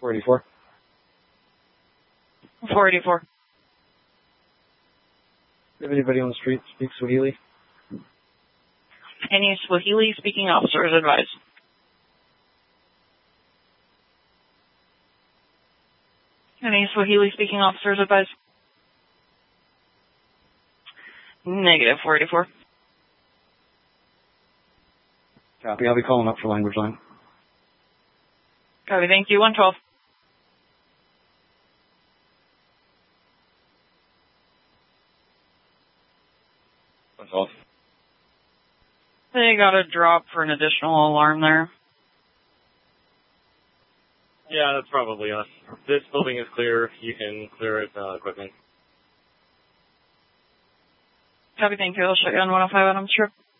484. 484. Do you have anybody on the street speak Swahili? Any Swahili speaking officers advised. Any Swahili speaking officers advised. Negative 484. Copy. I'll be calling up for language line. Copy. Thank you. 112. They got a drop for an additional alarm there. Yeah, that's probably us. This building is clear. You can clear it, equipment. Copy. Thank you. I'll shut you on 105 Adams Strip.